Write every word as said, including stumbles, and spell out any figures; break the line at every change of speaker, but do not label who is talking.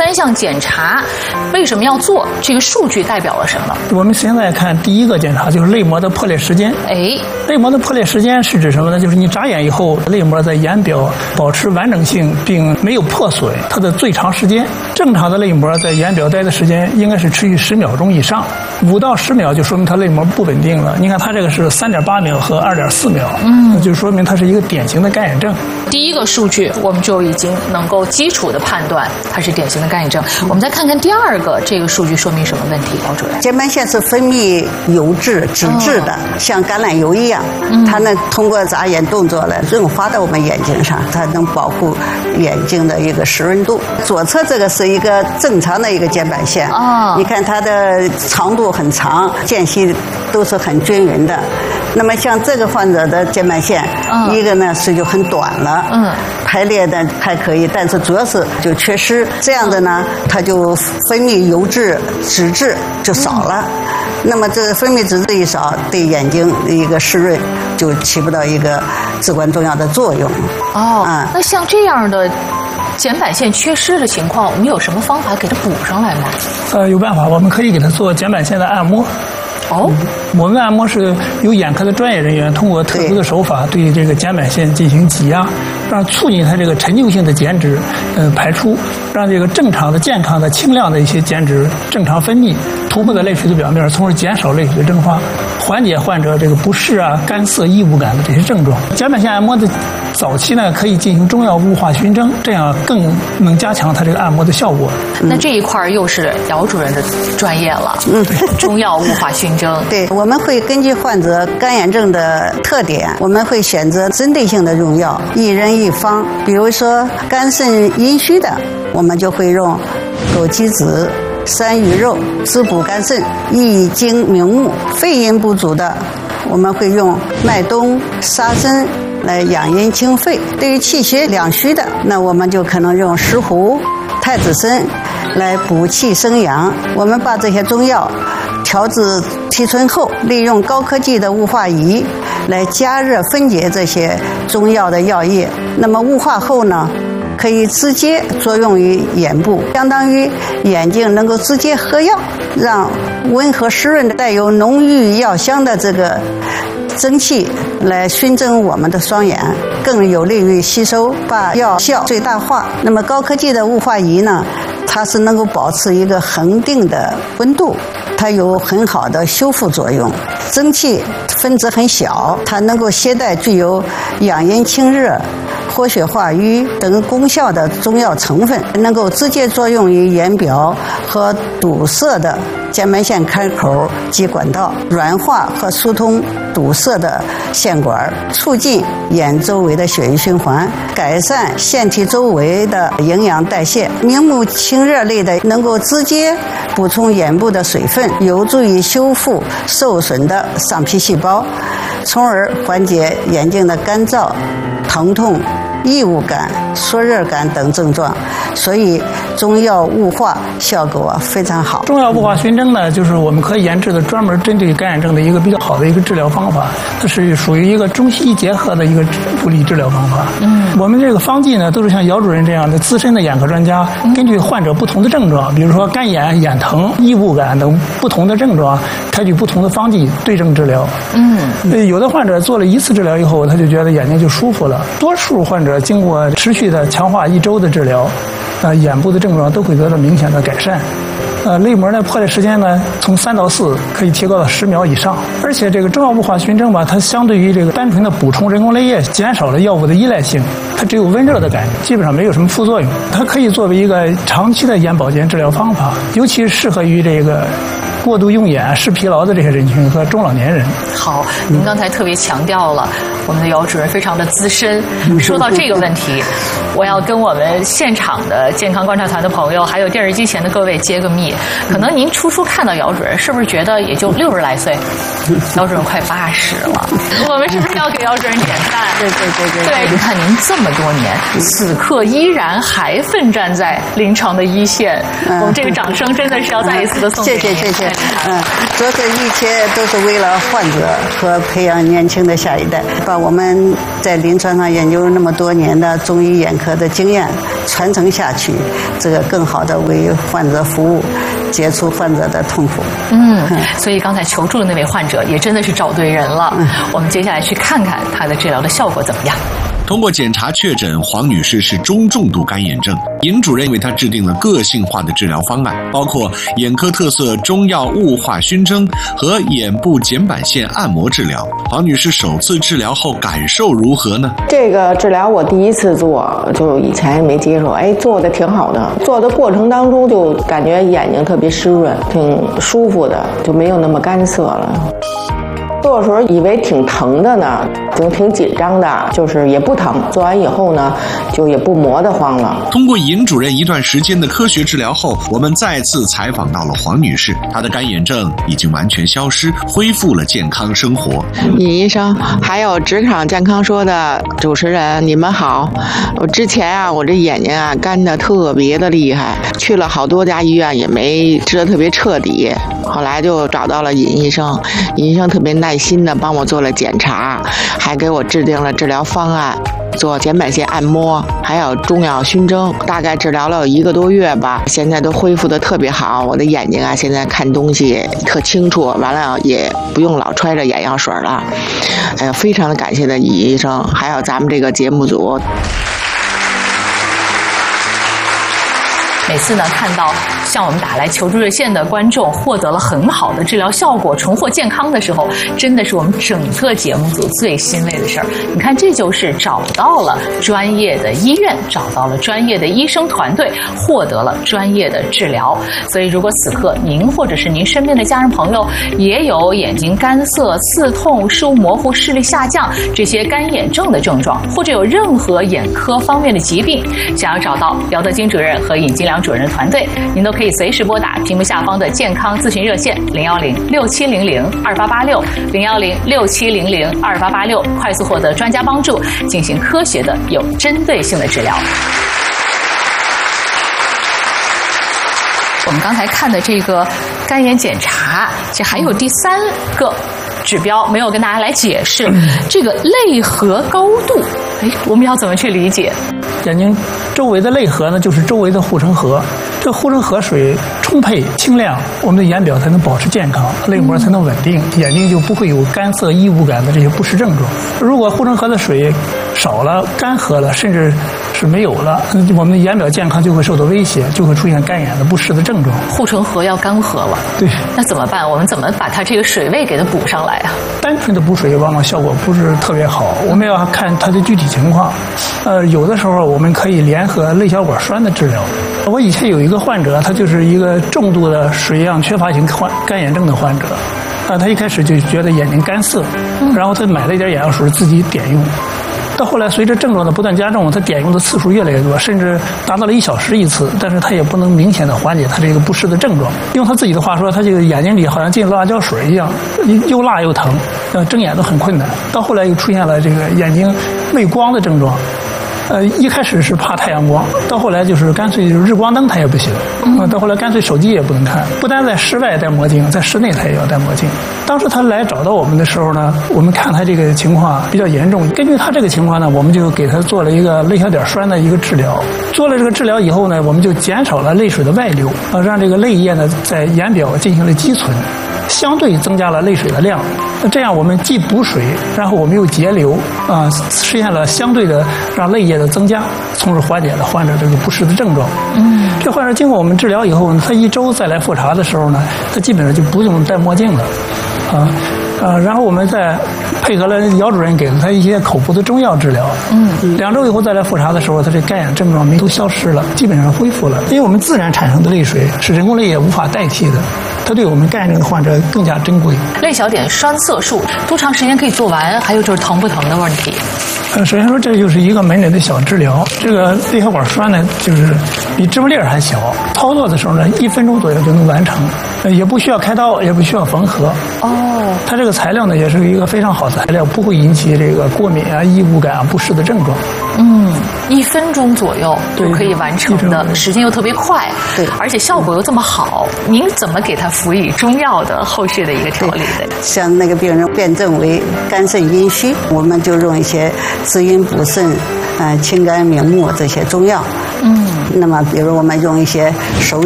单项检查为什么要做？这个数据代表了什么？
我们现在看第一个检查就是泪膜的破裂时间。
哎，
泪膜的破裂时间是指什么呢？就是你眨眼以后，泪膜在眼表保持完整性并没有破损，它的最长时间。正常的泪膜在眼表待的时间应该是持续十秒钟以上，五到十秒就说明它泪膜不稳定了。你看它这个是三点八秒和二点四秒，嗯，那就说明它是一个典型的干眼症。
第一个数据我们就已经能够基础的判断它是典型的干眼症。我们再看看第二个，这个数据说明什么问题？姚主任，
睑板腺是分泌油脂、脂质的，哦、像橄榄油一样，嗯、它能通过眨眼动作来润滑到我们眼睛上，它能保护眼睛的一个湿润度。左侧这个是一个正常的一个睑板腺，哦，你看它的长度很长，间隙都是很均匀的。那么像这个患者的睑板腺，哦、一个呢是就很短了，嗯，排列的还可以，但是主要是就缺失，这样的呢，它就分泌油脂、脂质就少了。嗯、那么这个分泌脂质一少，对眼睛的一个湿润就起不到一个至关重要的作用。
哦，啊、嗯，那像这样的睑板腺缺失的情况，我们有什么方法给它补上来吗？
呃，有办法，我们可以给它做睑板腺的按摩。
哦，
我们的按摩是由眼科的专业人员通过特殊的手法对这个睑板腺进行挤压，让促进它这个陈旧性的碱质呃排出，让这个正常的、健康的、清亮的一些碱质正常分泌，突破在泪水的表面，从而减少泪水的蒸发，缓解患者这个不适啊、干涩、异物感的这些症状。睑板腺按摩的早期呢，可以进行中药雾化熏蒸，这样更能加强它这个按摩的效果。
那这一块又是姚主任的专业了，嗯，中药雾化熏蒸。
对，我们会根据患者干眼症的特点，我们会选择针对性的用药，一人一方。比如说肝肾阴虚的，我们就会用枸杞子、山芋肉滋补肝肾，益精明目；肺阴不足的，我们会用麦冬、沙参来养阴清肺。对于气血两虚的，那我们就可能用石斛、太子参来补气生阳。我们把这些中药调制提纯后，利用高科技的雾化仪来加热分解这些中药的药液。那么雾化后呢，可以直接作用于眼部，相当于眼睛能够直接喝药，让温和湿润的带有浓郁药香的这个蒸汽来熏蒸我们的双眼，更有利于吸收，把药效最大化。那么高科技的雾化仪呢，它是能够保持一个恒定的温度，它有很好的修复作用。蒸汽分子很小，它能够携带具有养阴清热、活血化瘀等功效的中药成分，能够直接作用于眼表和堵塞的睑板腺开口及管道，软化和疏通堵塞的腺管，促进眼周围的血液循环，改善腺体周围的营养代谢。明目清热类的能够直接补充眼部的水分，有助于修复受损的上皮细胞，从而缓解眼睛的干燥、疼痛、异物感、缩热感等症状。所以中药雾化效果非常好。
中药雾化熏蒸呢，就是我们可以研制的专门针对干眼症的一个比较好的一个治疗方法，它是属于一个中西医结合的一个物理治疗方法。嗯，我们这个方剂呢，都是像姚主任这样的资深的眼科专家，根据患者不同的症状，比如说干眼、眼疼、异物感等不同的症状，采取不同的方剂对症治疗。嗯，有的患者做了一次治疗以后，他就觉得眼睛就舒服了。多数患者经过持续的强化一周的治疗，呃，眼部的症状都会得到明显的改善。呃，泪膜的破裂时间呢，从三到四可以提高到十秒以上。而且这个中药雾化熏蒸吧，它相对于这个单纯的补充人工泪液，减少了药物的依赖性，它只有温热的感觉，基本上没有什么副作用。它可以作为一个长期的眼保健治疗方法，尤其适合于这个过度用眼、视疲劳的这些人群和中老年人。
好，您刚才特别强调了我们的姚主任非常的资深。说到这个问题，我要跟我们现场的健康观察团的朋友，还有电视机前的各位揭个密。可能您初初看到姚主任，是不是觉得也就六十来岁？姚主任快八十了，我们是不是要给姚主任点赞？
对对对对。
对，你看您这么多年，此刻依然还奋战在临床的一线，嗯、我们这个掌声真的是要再一次的送给您。
谢谢谢谢。 对，嗯，做这一切都是为了患者和培养年轻的下一代，把我们在临床上研究那么多年的中医眼科的经验传承下去，这个更好的为患者服务，解除患者的痛苦。
嗯，所以刚才求助的那位患者也真的是找对人了。嗯，我们接下来去看看他的治疗的效果怎么样。
通过检查确诊，黄女士是中重度干眼症。尹主任为她制定了个性化的治疗方案，包括眼科特色中药雾化熏蒸和眼部睑板腺按摩治疗。黄女士首次治疗后感受如何呢？
这个治疗我第一次做，就以前没接触，哎，做的挺好的。做的过程当中就感觉眼睛特别湿润，挺舒服的，就没有那么干涩了。做的时候以为挺疼的呢，就挺紧张的，就是也不疼。做完以后呢，就也不磨得慌了。
通过尹主任一段时间的科学治疗后，我们再次采访到了黄女士，她的干眼症已经完全消失，恢复了健康生活。
尹医生，还有职场健康说的主持人，你们好。我之前啊，我这眼睛啊干得特别的厉害，去了好多家医院也没治得特别彻底。后来就找到了尹医生，尹医生特别耐心的帮我做了检查，还给我制定了治疗方案，做睑板腺按摩，还有中药熏蒸，大概治疗了有一个多月吧，现在都恢复的特别好。我的眼睛啊，现在看东西特清楚，完了也不用老揣着眼药水了。哎呀，非常的感谢的尹医生，还有咱们这个节目组。
每次呢，看到向我们打来求助热线的观众获得了很好的治疗效果，重获健康的时候，真的是我们整个节目组最欣慰的事儿。你看，这就是找到了专业的医院，找到了专业的医生团队，获得了专业的治疗。所以，如果此刻您或者是您身边的家人朋友也有眼睛干涩、刺痛、视物模糊、视力下降这些干眼症的症状，或者有任何眼科方面的疾病，想要找到姚德金主任和尹金良主任的团队，您都可以随时拨打屏幕下方的健康咨询热线零幺零六七零零二八八六零幺零六七零零二八八六，快速获得专家帮助，进行科学的有针对性的治疗。我们刚才看的这个干眼检查，这还有第三个指标没有跟大家来解释，这个泪核高度，哎，我们要怎么去理解？
眼睛周围的泪核呢，就是周围的护城河。这个护城河水充沛清亮，我们的眼表才能保持健康，泪膜才能稳定，眼睛就不会有干涩、异物感的这些不适症状。如果护城河的水少了、干涸了，甚至是没有了，我们的眼表健康就会受到威胁，就会出现干眼的不适的症状。
护城河要干涸了，
对，
那怎么办？我们怎么把它这个水位给它补上来啊？
单纯的补水往往效果不是特别好，我们要看它的具体情况。呃，有的时候我们可以联合泪小管栓的治疗。我以前有一个患者，他就是一个重度的水样缺乏型患干眼症的患者，啊，他一开始就觉得眼睛干涩，然后他买了一点眼药水自己点用。到后来，随着症状的不断加重，他点用的次数越来越多，甚至达到了一小时一次。但是他也不能明显的缓解他这个不适的症状。用他自己的话说，他这个眼睛里好像进了辣椒水一样，又辣又疼，呃，睁眼都很困难。到后来又出现了这个眼睛畏光的症状。呃，一开始是怕太阳光，到后来就是干脆就是日光灯它也不行，嗯，到后来干脆手机也不能看，不但在室外戴墨镜，在室内他也要戴墨镜。当时他来找到我们的时候呢，我们看他这个情况比较严重，根据他这个情况呢，我们就给他做了一个泪小点栓的一个治疗。做了这个治疗以后呢，我们就减少了泪水的外流，啊，让这个泪液呢在眼表进行了积存，相对增加了泪水的量。那这样我们既补水，然后我们又节流，啊，实现了相对的让泪液的增加，从而缓解了患者这个不适的症状。嗯，这患者经过我们治疗以后呢，他一周再来复查的时候呢，他基本上就不用戴墨镜了，啊。呃，然后我们再配合了姚主任给了他一些口服的中药治疗。嗯，两周以后再来复查的时候，他这干眼症状都消失了，基本上恢复了。因为我们自然产生的泪水是人工泪液无法代替的，它对我们干眼症的患者更加珍贵。
泪小点栓色素多长时间可以做完？还有就是疼不疼的问题。
呃，首先说这就是一个门诊的小治疗。这个泪小管栓呢，就是比芝麻粒还小，操作的时候呢，一分钟左右就能完成，呃，也不需要开刀，也不需要缝合。哦，它这个材料呢也是一个非常好的材料，不会引起这个过敏啊、异物感啊、不适的症状。
嗯，一分钟左右就可以完成的，时间又特别快，对，而且效果又这么好，您怎么给它辅以中药的后续的一个调理的。
像那个病人辩证为肝肾阴虚，我们就用一些滋阴补肾、呃清肝明目这些中药。嗯。那么，比如我们用一些熟